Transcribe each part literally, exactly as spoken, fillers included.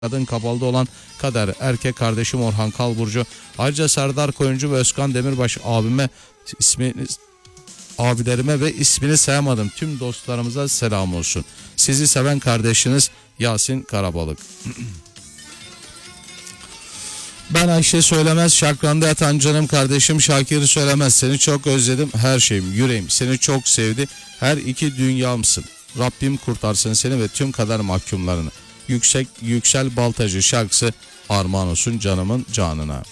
Kadın Kapalı'da olan Kader, erkek kardeşim Orhan Kalburcu, ayrıca Serdar Koyuncu ve Özkan Demirbaş abime, ismi, abilerime ve ismini sayamadım tüm dostlarımıza selam olsun. Sizi seven kardeşiniz Yasin Karabalık. Ben Ayşe Söylemez, Şakran'da yatan canım kardeşim Şakir Söylemez. Seni çok özledim, her şeyim, yüreğim seni çok sevdi. Her iki dünyamsın. Rabbim kurtarsın seni ve tüm kader mahkumlarını. Yüksek Yüksel Baltacı şarkısı armağan olsun canımın canına.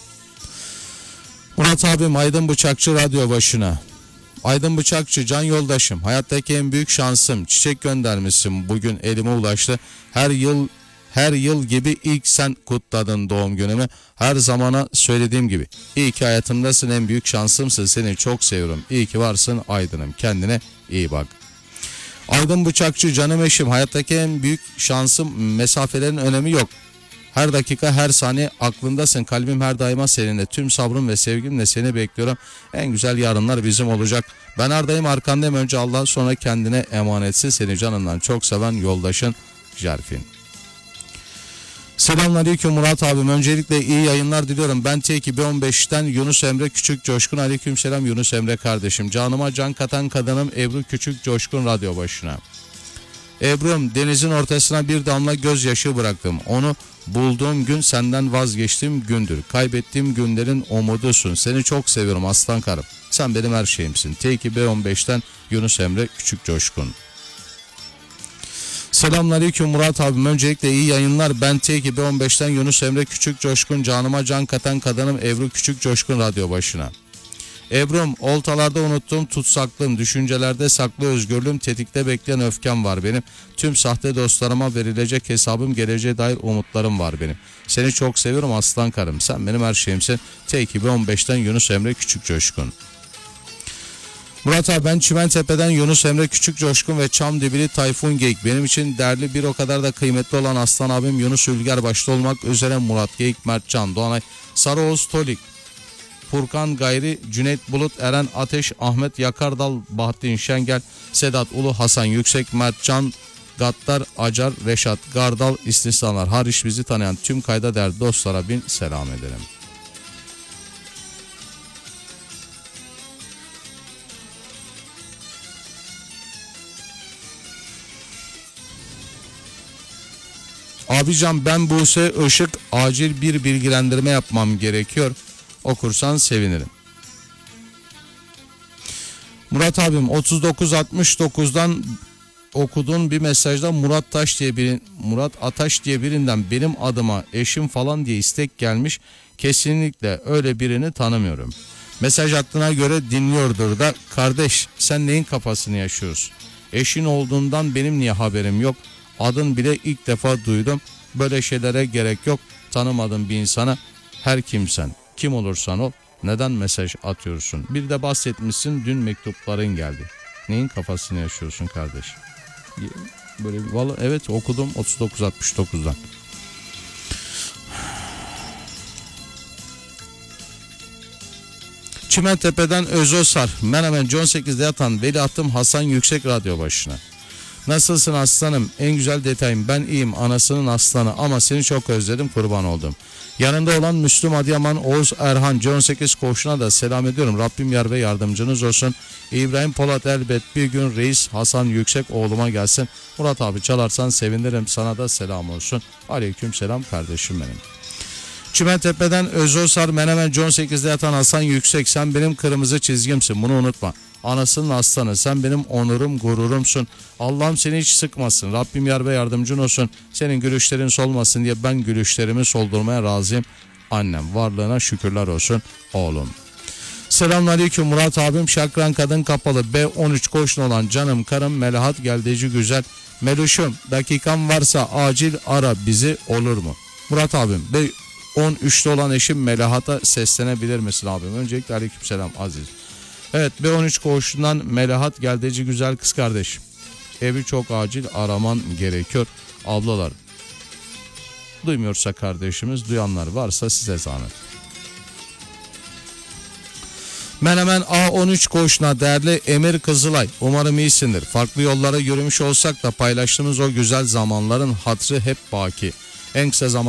Murat abim, Aydın Bıçakçı radyo başına. Aydın Bıçakçı, can yoldaşım, hayattaki en büyük şansım. Çiçek göndermişsin, bugün elime ulaştı. Her yıl her yıl gibi ilk sen kutladın doğum günümü. Her zamana söylediğim gibi. İyi ki hayatımdasın, en büyük şansımsın. Seni çok seviyorum. İyi ki varsın Aydın'ım. Kendine iyi bak. Aydın Bıçakçı, canım eşim, hayattaki en büyük şansım, mesafelerin önemi yok. Her dakika, her saniye aklındasın. Kalbim her daima seninle. Tüm sabrım ve sevgimle seni bekliyorum. En güzel yarınlar bizim olacak. Ben her daim arkandayım. Önce Allah, sonra kendine emanetsin. Seni canından çok seven yoldaşın Jerfin. Selamünaleyküm Murat abim. Öncelikle iyi yayınlar diliyorum. Ben T iki B on beşten Yunus Emre Küçük Coşkun. Aleykümselam Yunus Emre kardeşim. Canıma can katan kadınım Ebru Küçük Coşkun radyo başına. Ebru'm, denizin ortasına bir damla gözyaşı bıraktım. Onu bulduğum gün senden vazgeçtiğim gündür. Kaybettiğim günlerin umudusun. Seni çok seviyorum aslan karım. Sen benim her şeyimsin. T iki B on beşten Yunus Emre Küçük Coşkun. Selamünaleyküm Murat abim. Öncelikle iyi yayınlar. Ben T iki B on beşten Yunus Emre Küçük Coşkun. Canıma can katan kadınım Ebru Küçük Coşkun radyo başına. Ebru'm, oltalarda unuttuğum tutsaklığım, düşüncelerde saklı özgürlüğüm, tetikte bekleyen öfkem var benim. Tüm sahte dostlarıma verilecek hesabım, geleceğe dair umutlarım var benim. Seni çok seviyorum aslan karım. Sen benim her şeyimsin. T iki B on beşten Yunus Emre Küçük Coşkun. Murat abi, ben Çimentepe'den Yunus Emre Küçük Coşkun ve Çamdibili Tayfun Geyik. Benim için değerli, bir o kadar da kıymetli olan aslan abim Yunus Ülger başta olmak üzere Murat Geyik, Mert Can Doğanay, Sarıoğuz Tolik, Furkan Gayri, Cüneyt Bulut, Eren Ateş, Ahmet Yakardal, Bahattin Şengel, Sedat Ulu, Hasan Yüksek, Mert Can, Gattar, Acar, Reşat Gardal, istisnalar hariç bizi tanıyan tüm kayda değerli dostlara bin selam ederim. Abicam, ben Buse Işık, acil bir bilgilendirme yapmam gerekiyor. Okursan sevinirim. Murat abim, otuz dokuz altmış dokuzdan okuduğun bir mesajda Murat Taş diye biri, Murat Ataş diye birinden benim adıma eşim falan diye istek gelmiş. Kesinlikle öyle birini tanımıyorum. Mesaj aklına göre dinliyordur da, kardeş sen neyin kafasını yaşıyorsun? Eşin olduğundan benim niye haberim yok? Adın bile ilk defa duydum. Böyle şeylere gerek yok. Tanımadığın bir insana, her kimsen, kim olursan ol, neden mesaj atıyorsun? Bir de bahsetmişsin, dün mektupların geldi. Neyin kafasını yaşıyorsun kardeş? Böyle vallahi evet, okudum otuz dokuz altmış dokuzdan. Çimentepe'den Özosar, Menemen on sekizde yatan Veliahtım Hasan Yüksek radyo başına. Nasılsın aslanım? En güzel detayım, ben iyiyim, anasının aslanı, ama seni çok özledim, kurban oldum. Yanında olan Müslüm Adıyaman, Oğuz Erhan, on sekiz koğuşuna da selam ediyorum. Rabbim yar ve yardımcınız olsun. İbrahim Polat, elbet bir gün reis Hasan Yüksek oğluma gelsin. Murat abi, çalarsan sevinirim, sana da selam olsun. Aleyküm selam kardeşim benim. Çimentepe'den Özosar, Menemen on sekizde yatan Hasan Yüksek, sen benim kırmızı çizgimsin, bunu unutma. Anasının aslanı, sen benim onurum, gururumsun. Allah'ım seni hiç sıkmasın. Rabbim yar ve yardımcın olsun. Senin gülüşlerin solmasın diye ben gülüşlerimi soldurmaya razıyım. Annem, varlığına şükürler olsun oğlum. Selamünaleyküm Murat abim. Şakran Kadın Kapalı B on üç koşun olan canım karım Melahat Geldeci güzel. Meluşum, dakikan varsa acil ara bizi, olur mu? Murat abim, B on üçte olan eşim Melahat'a seslenebilir misin abim? Öncelikle aleykümselam aziz. Evet, B on üç koğuşundan Melahat Geldeci güzel kız kardeşim. Evi çok acil araman gerekiyor. Ablalar, duymuyorsa kardeşimiz, duyanlar varsa size zahmet. Menemen A on üç koğuşuna değerli Emir Kızılay, umarım iyisindir. Farklı yollara yürümüş olsak da paylaştığımız o güzel zamanların hatırı hep baki. En kısa zamanda